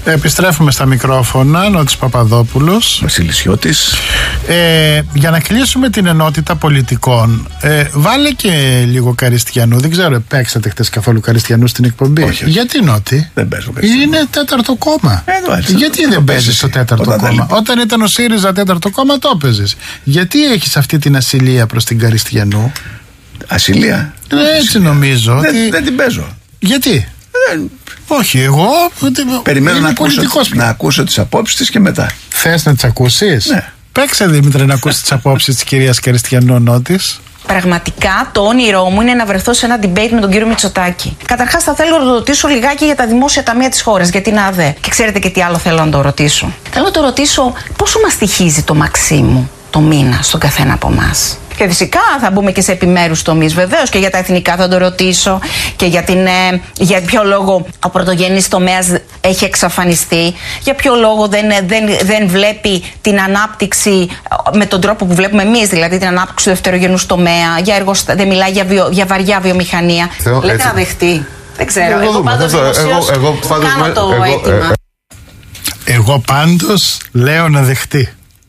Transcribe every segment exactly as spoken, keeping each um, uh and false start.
Επιστρέφουμε στα μικρόφωνα. Νότης Παπαδόπουλος, Βασίλης Χιώτης. ε, Για να κλείσουμε την ενότητα πολιτικών, ε, βάλε και λίγο Καριστιανού. Δεν ξέρω, παίξατε χτες καθόλου Καριστιανού στην εκπομπή? Όχι, όχι. Γιατί, Νότη? Δεν παίζω Καριστιανού. Είναι τέταρτο κόμμα. Εδώ, έτσι, Γιατί θα δεν το παίζεις παίζεις στο τέταρτο όταν κόμμα? δεν... Όταν ήταν ο ΣΥΡΙΖΑ τέταρτο κόμμα, το παίζεις. Γιατί έχεις αυτή την ασυλία προς την Καριστιανού? Ασυλία. Ε, έτσι νομίζω. Δεν, ότι... δεν την παίζω. Γιατί? Δεν... Όχι, εγώ. Περιμένω να ακούσω, πολιτικός. να ακούσω τις απόψεις της και μετά. Θες να τις ακούσεις? Ναι. Παίξε, Δήμητρε, να ακούσεις τις απόψεις της κυρίας Καριστιανού, Νότης. Πραγματικά το όνειρό μου είναι να βρεθώ σε ένα debate με τον κύριο Μητσοτάκη. Καταρχάς, θα θέλω να το ρωτήσω λιγάκι για τα δημόσια ταμεία της χώρας, γιατί είναι ΑΔΕ. Και ξέρετε και τι άλλο θέλω να το ρωτήσω. Θέλω να το ρωτήσω πόσο μας στοιχίζει το Μαξίμου το μήνα στον καθένα από εμάς. Και φυσικά θα μπούμε και σε επιμέρους τομείς, βεβαίως, και για τα εθνικά θα το ρωτήσω και για, την, ε, για ποιο λόγο ο πρωτογενής τομέας έχει εξαφανιστεί, για ποιο λόγο δεν, δεν, δεν βλέπει την ανάπτυξη με τον τρόπο που βλέπουμε εμείς, δηλαδή την ανάπτυξη του δευτερογενούς τομέα, για εργοστα... δεν μιλάει για, βιο... για βαριά βιομηχανία. Θέλω, Λέτε έτσι... να δεχτεί. Δεν ξέρω. Εγώ, εγώ πάντως δημοσίως κάνω με... το εγώ, αίτημα. Ε, ε, εγώ πάντως λέω να δεχτεί.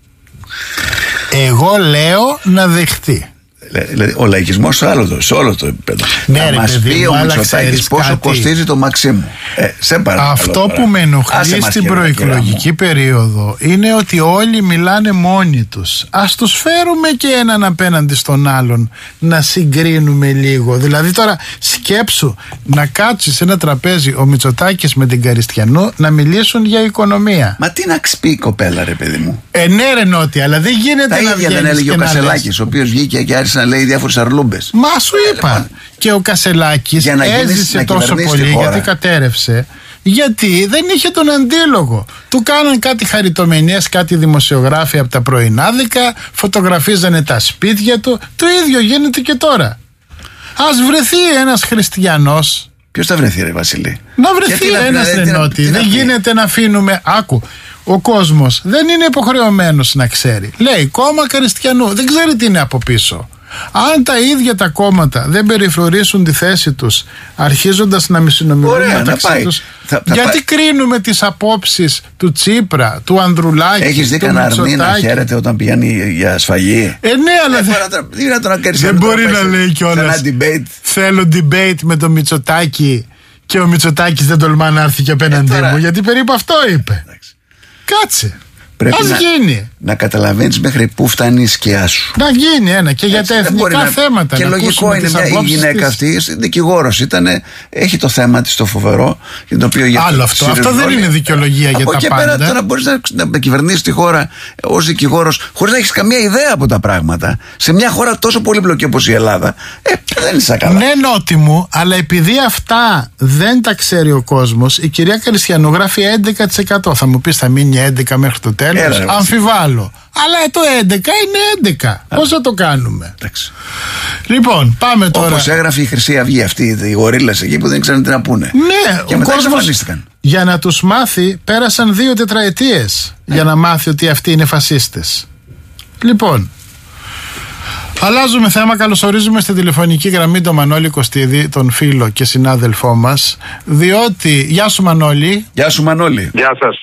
Εγώ λέω να δεχτεί. Δηλαδή, ο λαϊκισμός σε, σε όλο το επίπεδο. Ναι, να ρε, μας παιδί, πει ο Μητσοτάκης πόσο κάτι κοστίζει το Μαξίμου. Ε, σε παρακαλώ. Αυτό τώρα. που με ενοχλεί στην προεκλογική περίοδο είναι ότι όλοι μιλάνε μόνοι τους. Ας τους φέρουμε και έναν απέναντι στον άλλον να συγκρίνουμε λίγο. Δηλαδή τώρα σκέψου να κάτσει σε ένα τραπέζι ο Μητσοτάκης με την Καριστιανού να μιλήσουν για οικονομία. Μα τι να ξυπεί η κοπέλα, ρε παιδί μου. Ε, ναι, ρε Νότι, αλλά δεν γίνεται τα να βγαίνεις. Δεν έλεγε ο Κασελάκης, ο οποίος βγήκε και άρχισε να λέει διάφορες αρλούμπες. Μα σου είπα. Λοιπόν, και ο Κασελάκης έζησε τόσο πολύ γιατί κατέρευσε. Γιατί δεν είχε τον αντίλογο. Του κάναν κάτι χαριτομενίες, κάτι δημοσιογράφοι από τα πρωινάδικα, φωτογραφίζανε τα σπίτια του. Το ίδιο γίνεται και τώρα. Ας βρεθεί ένας χριστιανός. Ποιος θα βρεθεί, ρε Βασίλη? Να βρεθεί ένας Νότι. Δεν γίνεται να αφήνουμε. Άκου. Ο κόσμος δεν είναι υποχρεωμένος να ξέρει. Λέει κόμμα Καριστιανού, δεν ξέρει τι είναι από πίσω. Αν τα ίδια τα κόμματα δεν περιφρονήσουν τη θέση τους, αρχίζοντας να μισονομιλούν μεταξύ τους, θα, θα γιατί πάει. Κρίνουμε τις απόψεις του Τσίπρα, του Ανδρουλάκη? Έχεις δει κανένα αρμή να χαίρεται όταν πηγαίνει για σφαγή? Ε, ναι, αλλά ε, δεν, δεν μπορεί να λέει κιόλας θέλω debate με τον Μητσοτάκη και ο Μητσοτάκης δεν τολμά να έρθει και απέναντί ε, μου, γιατί περίπου αυτό είπε. Κάτσε. Πρέπει Ας να, γίνει. να καταλαβαίνεις μέχρι πού φτάνει η σκιά σου. Να γίνει ένα και για τα εθνικά να... θέματα. Και να λογικό είναι μια, η γυναίκα αυτή, δικηγόρος ήταν, έχει το θέμα της το φοβερό. Για το οποίο άλλο αυτό. Αυτό δεν είναι δικαιολογία για τα πάντα. Από εκεί πέρα τώρα μπορείς να, να κυβερνήσεις τη χώρα ως δικηγόρος χωρίς να έχεις καμία ιδέα από τα πράγματα. Σε μια χώρα τόσο πολύπλοκη όπως η Ελλάδα. Ε, δεν είσαι καλά. Ναι, Νότι μου, αλλά επειδή αυτά δεν τα ξέρει ο κόσμος, η κυρία Καριστιανού γράφει έντεκα τοις εκατό. Θα μου πεις θα μείνει έντεκα μέχρι το τέλος. Έλα, αμφιβάλλω. Αλλά το έντεκα είναι έντεκα. Πώς θα το κάνουμε? Εντάξει. Λοιπόν, πάμε τώρα. Όπως έγραφε η Χρυσή Αυγή αυτή, οι γορίλες εκεί που δεν ξέρουν τι να πούνε. Ναι, και ο μετά κόσμος για να τους μάθει πέρασαν δύο τετραετίες ε. για να μάθει ότι αυτοί είναι φασίστες. Λοιπόν, αλλάζουμε θέμα. Καλωσορίζουμε στη τηλεφωνική γραμμή τον Μανώλη Κωστίδη, τον φίλο και συνάδελφό μας, διότι... Γεια σου Μανώλη. Γεια σου Μανώλη. Γεια σας.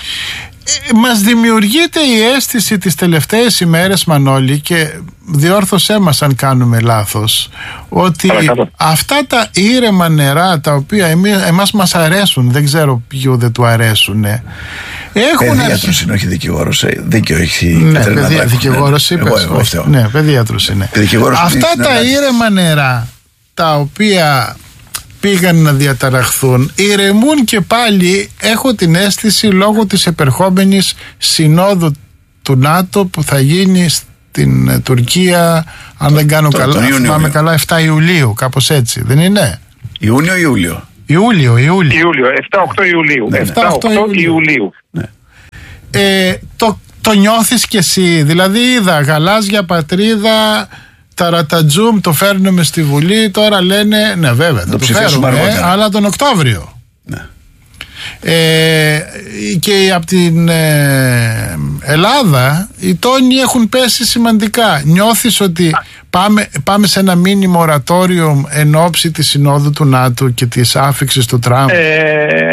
Μας δημιουργείται η αίσθηση τις τελευταίες ημέρες, Μανώλη, και διόρθωσέ μας αν κάνουμε λάθος, ότι Παρακάτω. αυτά τα ήρεμα νερά τα οποία εμείς, εμάς μας αρέσουν, δεν ξέρω ποιου δεν του αρέσουν, έχουν παιδίατρος αρχι... είναι, όχι δικηγόρος. Δίκαιο έχει. Ναι, παιδί... δικηγόρος είπες. Εγώ, εγώ, εγώ ναι, παιδίατρος είναι. Αυτά τα ήρεμα νερά τα οποία πήγαν να διαταραχθούν, ηρεμούν και πάλι, έχω την αίσθηση, λόγω της επερχόμενης συνόδου του ΝΑΤΟ που θα γίνει στην ε, Τουρκία, αν δεν κάνω το, καλά, το θυμάμαι καλά, επτά Ιουλίου, κάπως έτσι, δεν είναι? Ιούνιο ή Ιούλιο? Ιούλιο, Ιούλιο. Ιούλιο, επτά οκτώ Ιουλίου. Ναι, επτά οκτώ Ιουλίου. Ναι. Ε, το, το νιώθεις κι εσύ? Δηλαδή είδα γαλάζια πατρίδα, ταρατατζούμ, το φέρνουμε στη Βουλή, τώρα λένε ναι βέβαια θα το, το φέρουμε, αλλά τον Οκτώβριο. Ναι. Ε, και από την ε, Ελλάδα οι τόνοι έχουν πέσει σημαντικά. Νιώθεις ότι πάμε, πάμε σε ένα μίνι μορατόριο εν ώψη της συνόδου του ΝΑΤΟ και της άφιξης του Τραμπ? Ε,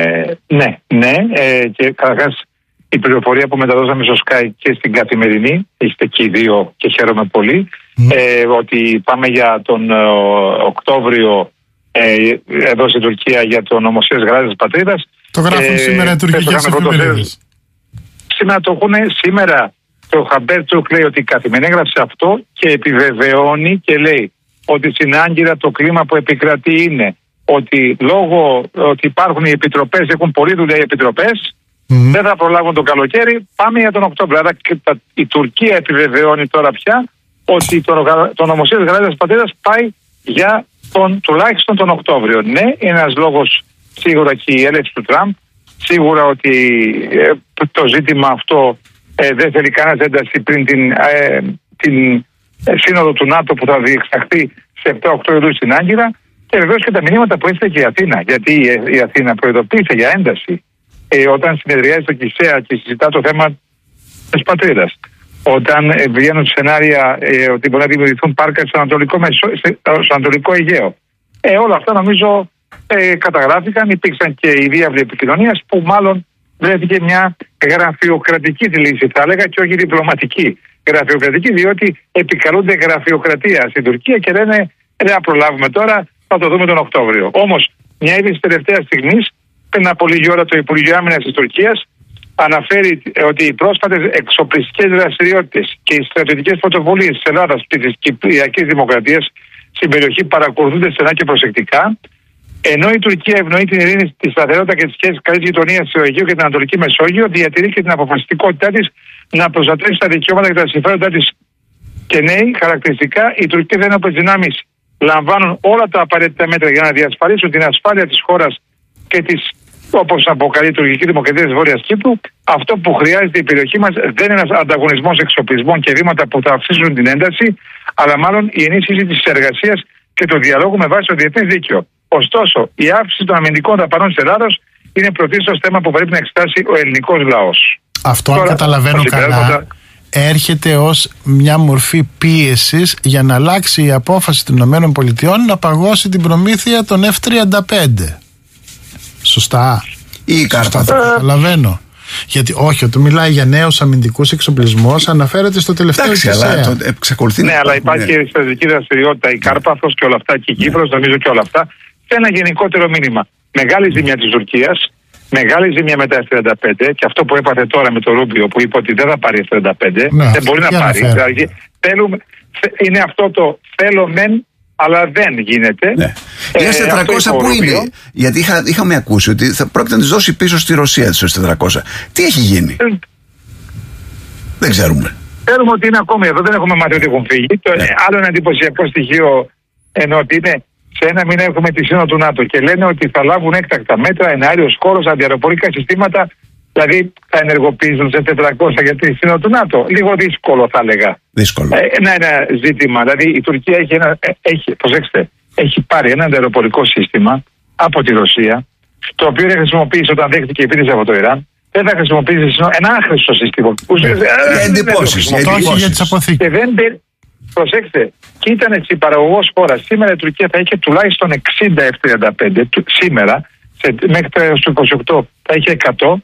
Ναι, ναι. Ε, και καταρχάς η πληροφορία που μεταδώσαμε στο Sky και στην Καθημερινή, είστε και οι δύο και χαίρομαι πολύ, mm. ε, ότι πάμε για τον ε, Οκτώβριο ε, εδώ στην Τουρκία για το νομοσίες Γράδες Πατρίδας. Το γράφουν ε, σήμερα οι τουρκικές εφημερίδες. Σήμερα το έχουν, σήμερα το Χαμπέρτσουκ λέει ότι η Καθημερινή έγραψε αυτό και επιβεβαιώνει και λέει ότι στην Άγκυρα το κλίμα που επικρατεί είναι ότι λόγω ότι υπάρχουν οι επιτροπές, έχουν πολλή δουλειά οι επιτροπές, mm. δεν θα προλάβουν το καλοκαίρι, πάμε για τον Οκτώβριο. Άρα η Τουρκία επιβεβαιώνει τώρα πια ότι το, το νομοσίες Γράδες Πατρίδας πάει για τον, τουλάχιστον τον Οκτώβριο. Ναι, είναι ένας λόγος σίγουρα και η έλευση του Τραμπ, σίγουρα ότι ε, το ζήτημα αυτό ε, δεν θέλει κανένας ένταση πριν την, ε, την ε, σύνοδο του ΝΑΤΟ που θα διεξαχθεί σε επτά οκτώ Ιουλίου στην Άγκυρα, και βεβαίως και τα μηνύματα που έστειλε και η Αθήνα. Γιατί η Αθήνα προειδοποίησε για ένταση ε, όταν συνεδριάζει στο ΚΙΣΕΑ και συζητά το θέμα της πατρίδας. Όταν ε, βγαίνουν σενάρια ε, ότι μπορεί να δημιουργηθούν πάρκα στο Ανατολικό, Μεσο... στο Ανατολικό Αιγαίο. Ε, όλα αυτά νομίζω ε, καταγράφηκαν, υπήρξαν και οι διάβλοι επικοινωνίας που μάλλον βρέθηκε μια γραφειοκρατική λύση, θα έλεγα, και όχι διπλωματική γραφειοκρατική, διότι επικαλούνται γραφειοκρατία στην Τουρκία και λένε δεν θα προλάβουμε τώρα, θα το δούμε τον Οκτώβριο. Όμως, μια είδηση τελευταία στιγμή, πριν από λίγη ώρα, το Υπουργείο Άμυνας της Τουρκίας αναφέρει ότι οι πρόσφατες εξοπλιστικές δραστηριότητες και οι στρατιωτικές πρωτοβουλίες της Ελλάδας και της Κυπριακής Δημοκρατίας στην περιοχή παρακολουθούνται στενά και προσεκτικά. Ενώ η Τουρκία ευνοεί την ειρήνη, τη σταθερότητα και τις σχέσεις καλής γειτονίας στο Αιγαίο και την Ανατολική Μεσόγειο, διατηρεί και την αποφασιστικότητά της να προστατεύσει τα δικαιώματα και τα συμφέροντά της. Και νέοι, χαρακτηριστικά, οι τουρκικές ένοπλες δυνάμεις λαμβάνουν όλα τα απαραίτητα μέτρα για να διασφαλίσουν την ασφάλεια της χώρας και της, όπως αποκαλεί η τουρκική δημοκρατία της Βόρειας Κύπρου. Αυτό που χρειάζεται η περιοχή μας δεν είναι ένας ανταγωνισμός εξοπλισμών και βήματα που θα αυξήσουν την ένταση, αλλά μάλλον η ενίσχυση της συνεργασίας και του διαλόγου με βάση το διεθνές δίκαιο. Ωστόσο, η αύξηση των αμυντικών δαπανών της Ελλάδος είναι πρωτίστως θέμα που πρέπει να εξετάσει ο ελληνικός λαός. Αυτό, αν καταλαβαίνω καλά, έρχεται ως μια μορφή πίεσης για να αλλάξει η απόφαση των ΗΠΑ να παγώσει την προμήθεια των εφ τριάντα πέντε. Σωστά. Ή κάρτα. Το καταλαβαίνω. Γιατί όχι, όταν μιλάει για νέους αμυντικούς εξοπλισμούς, αναφέρεται στο τελευταίο ΚΙΣΕΑ. Ναι, αλλά υπάρχει και η στρατιωτική δραστηριότητα, η Κάρπαθος και όλα αυτά, και η Κύπρος, νομίζω και όλα αυτά. Σε ένα γενικότερο μήνυμα. Μεγάλη ζημιά της Τουρκίας, μεγάλη ζημιά με τα εφ τριάντα πέντε, και αυτό που έπαθε τώρα με το Ρούμπιο που είπε ότι δεν θα πάρει εφ τριάντα πέντε, ναι, δεν μπορεί να πάρει. Δηλαδή, θέλουμε, είναι αυτό το θέλω μεν, αλλά δεν γίνεται. Ναι. Η ες τετρακόσια που είναι? Γιατί είχα, είχαμε ακούσει ότι θα πρόκειται να τις δώσει πίσω στη Ρωσία τις ες τετρακόσια. Τι έχει γίνει? Ε, δεν ξέρουμε. Ξέρουμε ότι είναι ακόμη εδώ, δεν έχουμε μάθει ότι έχουν φύγει. Ναι. Το άλλο ένα εντυπωσιακό στοιχείο, ενώ ότι είναι σε ένα μήνα έχουμε τη σύνοδο του ΝΑΤΟ και λένε ότι θα λάβουν έκτακτα μέτρα, εναέριος χώρος, αντιαεροπορικά συστήματα, δηλαδή θα ενεργοποιήσουν σε τετρακόσια για τη σύνοδο του ΝΑΤΟ. Λίγο δύσκολο, θα έλεγα. Δύσκολο. Ε, ένα, ένα ζήτημα. Δηλαδή η Τουρκία έχει, ένα, έχει, προσέξτε, έχει πάρει ένα αντιαεροπορικό σύστημα από τη Ρωσία, το οποίο δεν χρησιμοποίησε όταν δέχτηκε επίθεση από το Ιράν. Δεν θα χρησιμοποιήσει ένα άχρηστο σύστημα. Για εντυπώσεις. Για τις αποθήκες. Προσέξτε, και ήταν έτσι παραγωγός χώρα. Σήμερα η Τουρκία θα είχε τουλάχιστον εξήντα εφ τριάντα πέντε. Σήμερα, σε, μέχρι το είκοσι οκτώ, θα είχε εκατό.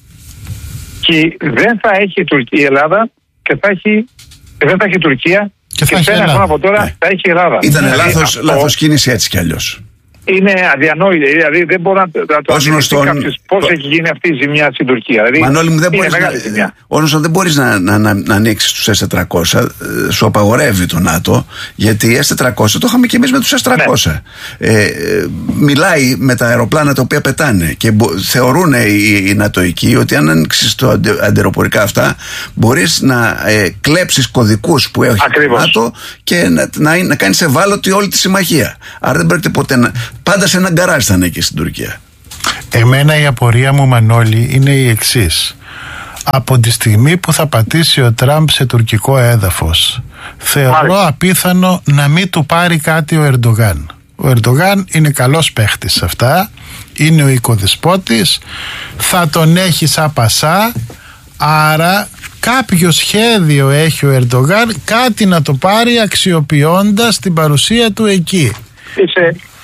Και δεν θα έχει η, Τουρκία, η Ελλάδα και θα έχει, δεν θα έχει η Τουρκία. Και, και σε ένα χρόνο από τώρα ναι. θα έχει η Ελλάδα. Ήταν δηλαδή, λάθος, αυτό... λάθος κίνηση έτσι κι αλλιώς. Είναι αδιανόητο. Δηλαδή δεν μπορώ να, να το αντιληφθεί κάποιος πώς έχει γίνει αυτή η ζημιά στην Τουρκία. Δηλαδή, Μανώλη μου, δεν μπορείς να, όνος, δεν μπορείς να, να, να, να ανοίξεις τους ες τετρακόσια, σου απαγορεύει το ΝΑΤΟ, γιατί ες τετρακόσια το είχαμε και εμείς με τους ες τριακόσια. Ναι. Ε, μιλάει με τα αεροπλάνα τα οποία πετάνε και μπο, θεωρούν οι, οι νατοικοί ότι αν ανοίξεις το αντε, αντιεροπορικά αυτά, μπορείς να ε, κλέψεις κωδικούς που έχει το ΝΑΤΟ και να, να, να κάνεις ευάλωτη όλη τη συμμαχία. Άρα δεν πρόκειται ποτέ να. Πάντα σε ένα γκαράζ θα είναι εκεί στην Τουρκία. Εμένα η απορία μου, Μανώλη, είναι η εξής. Από τη στιγμή που θα πατήσει ο Τραμπ σε τουρκικό έδαφος, θεωρώ Μάλιστα. απίθανο να μην του πάρει κάτι ο Ερντογάν. Ο Ερντογάν είναι καλός παίχτης σε αυτά, είναι ο οικοδεσπότης, θα τον έχει σαν πασά, άρα κάποιο σχέδιο έχει ο Ερντογάν, κάτι να το πάρει αξιοποιώντας την παρουσία του εκεί. Είσαι,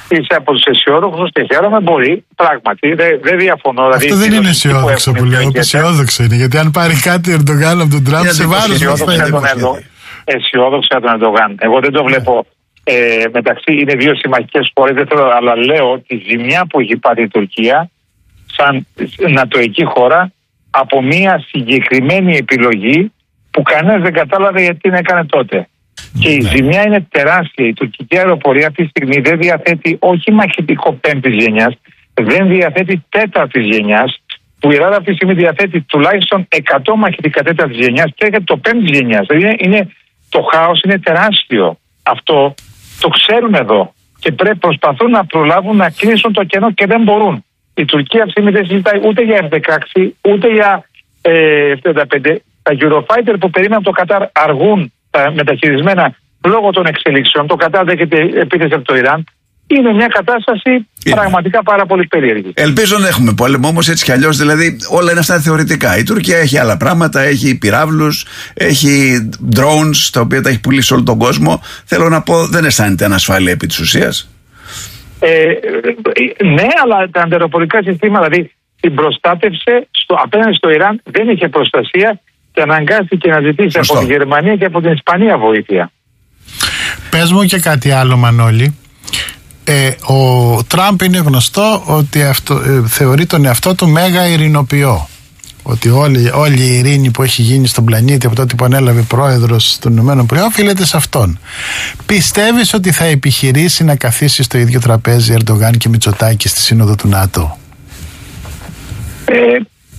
είσαι από τους αισιόδοξους και χαίρομαι, μπορεί, πράγματι, δεν δε διαφωνώ. Αυτό δηλαδή, δεν είναι αισιόδοξο που λέω, αισιόδοξο είναι, γιατί αν πάρει κάτι ο Ερντογάν από τον Τραμπ, σε βάρος μας θα είναι. Αισιόδοξο για τον Ερντογάν. Εγώ δεν το βλέπω. Ε, μεταξύ είναι δύο συμμαχικές χώρες, αλλά λέω ότι η ζημιά που έχει πάρει η Τουρκία σαν νατοϊκή χώρα από μια συγκεκριμένη επιλογή που κανένας δεν κατάλαβε γιατί την έκανε τότε. Και η ζημιά είναι τεράστια. Η τουρκική αεροπορία αυτή τη στιγμή δεν διαθέτει όχι μαχητικό πέμπτης γενιάς, δεν διαθέτει τέταρτης γενιάς, που η Ελλάδα αυτή τη στιγμή διαθέτει τουλάχιστον εκατό μαχητικά τέταρτης γενιάς και έρχεται το πέμπτης γενιάς. Δηλαδή είναι, το χάος είναι τεράστιο. Αυτό το ξέρουν εδώ και πρέπει προσπαθούν να προλάβουν να κλείσουν το κενό και δεν μπορούν. Η Τουρκία αυτή τη στιγμή δεν συζητάει ούτε για εφ δεκαέξι ούτε για ε, εφ τριάντα πέντε. Τα Eurofighter που περίμεναν από το Κατάρ αργούν τα μεταχειρισμένα λόγω των εξελίξεων. Το Κατάρ δέχεται επίθεση από το Ιράν. Είναι μια κατάσταση είναι. πραγματικά πάρα πολύ περίεργη. Ελπίζω να έχουμε πόλεμο, όμως έτσι κι αλλιώς, δηλαδή όλα είναι αυτά θεωρητικά. Η Τουρκία έχει άλλα πράγματα, έχει πυράβλους, έχει drones τα οποία τα έχει πουλήσει σε όλο τον κόσμο. Θέλω να πω, δεν αισθάνεται ανασφάλεια επί της ουσίας. Ε, ναι, αλλά τα ανταεροπορικά συστήματα, δηλαδή την προστάτευσε στο, απέναντι στο Ιράν, δεν είχε προστασία και αναγκάστηκε να ζητήσει Σωστό. από τη Γερμανία και από την Ισπανία βοήθεια. Πες μου και κάτι άλλο, Μανώλη. Ε, ο Τραμπ είναι γνωστό ότι αυτό, ε, θεωρεί τον εαυτό του μέγα ειρηνοποιό. Ότι όλη, όλη η ειρήνη που έχει γίνει στον πλανήτη από τότε που ανέλαβε πρόεδρος των ΗΠΑ οφείλεται σε αυτόν. Πιστεύεις ότι θα επιχειρήσει να καθίσει στο ίδιο τραπέζι Ερντογάν και Μητσοτάκη στη Σύνοδο του ΝΑΤΟ? Ε,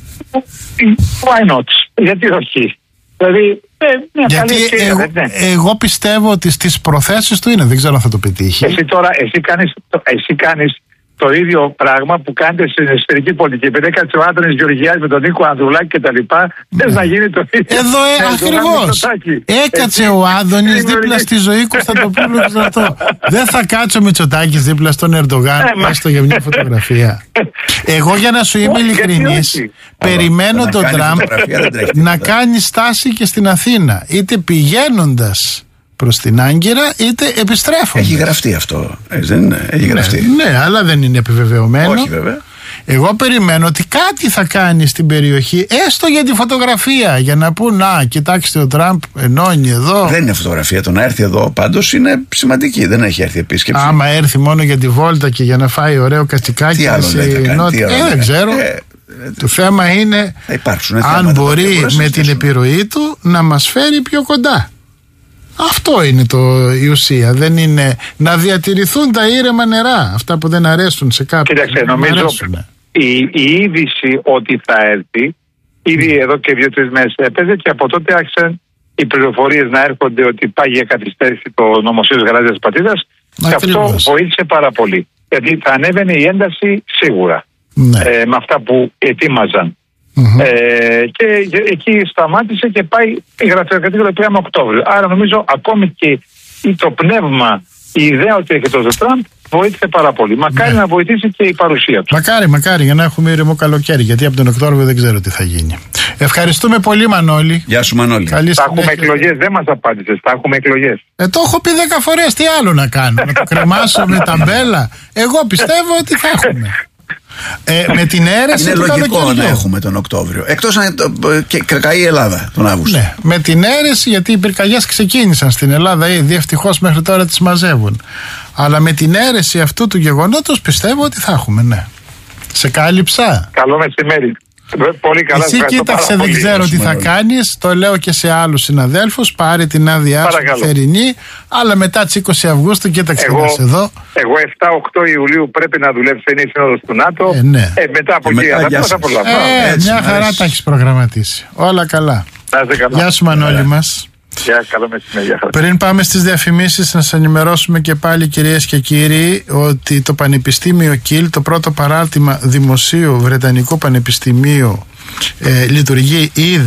why not? Γιατί όχι? Δηλαδή, ε, μια Γιατί καλή ευκαιρία, εγώ, ναι. εγώ πιστεύω ότι στις προθέσεις του είναι, δεν ξέρω αν θα το πετύχει. Εσύ τώρα, εσύ κάνεις, εσύ κάνεις το ίδιο πράγμα που κάνετε στην εσωτερική πολιτική. Επειδή έκατσε ο Άντωνης Γεωργιάδης με τον Νίκο Ανδρουλάκη και τα λοιπά, ναι. θες να γίνει το ίδιο. Εδώ ε, ακριβώς. Έκατσε εσύ, ο Άδωνης δίπλα στη Ζωή Κωνσταντοπούλου και αυτό. Δεν θα κάτσει ο Μητσοτάκης δίπλα στον Ερντογάν, έστω για μια φωτογραφία. Εγώ, για να σου είμαι ειλικρινής, περιμένω τον Τραμπ να κάνει στάση και στην Αθήνα, είτε πηγαίνοντας προς την Άγκυρα είτε επιστρέφοντας. Έχει γραφτεί αυτό, έτσι δεν είναι? Έχει γραφτεί. Ναι, ναι, αλλά δεν είναι επιβεβαιωμένο. Όχι βέβαια. Εγώ περιμένω ότι κάτι θα κάνει στην περιοχή, έστω για τη φωτογραφία, για να πούν, να, κοιτάξτε, ο Τραμπ ενώνει εδώ. Δεν είναι φωτογραφία, το να έρθει εδώ πάντως είναι σημαντική, δεν έχει έρθει επίσκεψη. Άμα έρθει μόνο για τη βόλτα και για να φάει ωραίο καστικάκι. Τι άλλο δεν θα κάνει, τι άλλο ε, δεν ξέρω. Ε, το θέμα είναι αν μπορεί με την επιρροή του να μας φέρει πιο κοντά. Αυτό είναι το, η ουσία. Δεν είναι να διατηρηθούν τα ήρεμα νερά, αυτά που δεν αρέσουν σε κάποιον. Κοίταξε, νομίζω η, η είδηση ότι θα έρθει ήδη εδώ και δύο-τρεις μέρες έπαιζε και από τότε άρχισαν οι πληροφορίες να έρχονται ότι πάει για καθυστέρηση το νομοσχέδιο Γαλάζιας Πατρίδας και αυτό βοήθησε πάρα πολύ. Γιατί θα ανέβαινε η ένταση σίγουρα, ναι. ε, με αυτά που ετοίμαζαν. Mm-hmm. Ε, και εκεί σταμάτησε και πάει η γραφειοκρατία πήραμε Οκτώβριο. Άρα νομίζω ακόμη και το πνεύμα, η ιδέα ότι έρχεται ο Τραμπ βοήθησε πάρα πολύ. Μακάρι yeah. να βοηθήσει και η παρουσία του. Μακάρι, μακάρι, για να έχουμε ήρεμο καλοκαίρι. Γιατί από τον Οκτώβριο δεν ξέρω τι θα γίνει. Ευχαριστούμε πολύ, Μανώλη. Γεια σου, Μανώλη. Καλή θα έχουμε εκλογές, δεν μας απάντησες. Θα έχουμε εκλογές. Ε, το έχω πει δέκα φορές. Τι άλλο να κάνω, να το κρεμάσω με ταμπέλα? Εγώ πιστεύω ότι θα έχουμε. Ε, με την αίρεση είναι λογικό να έχουμε τον Οκτώβριο. Εκτός αν καεί η Ελλάδα τον Αύγουστο. Ναι, με την αίρεση, γιατί οι πυρκαγιές ξεκίνησαν στην Ελλάδα ήδη, ευτυχώς μέχρι τώρα τις μαζεύουν. Αλλά με την αίρεση αυτού του γεγονότος πιστεύω ότι θα έχουμε, ναι. Σε κάλυψα. Καλό μεσημέρι. Πολύ καλά. Εσύ κοίταξε, δεν ξέρω τι θα κάνεις. Το λέω και σε άλλους συναδέλφους. Πάρε την άδειά σου θερινή, αλλά μετά τις είκοσι Αυγούστου κοίταξε εγώ, εδώ. Εγώ εφτά οκτώ Ιουλίου πρέπει να δουλέψω, είναι η Σύνοδος του ΝΑΤΟ. Ε, ναι. ε, μετά από εκεί θα, θα προλάβω. Ε, μια χαρά τα έχεις προγραμματίσει. Όλα καλά. καλά. Γεια σου, Μανώλη μας. Yeah, καλό μεσημέρι. Πριν πάμε στις διαφημίσεις, να σας ενημερώσουμε και πάλι, κυρίες και κύριοι, ότι το Πανεπιστήμιο Κιλ, το πρώτο παράρτημα δημοσίου Βρετανικού Πανεπιστημίου, ε, λειτουργεί ήδη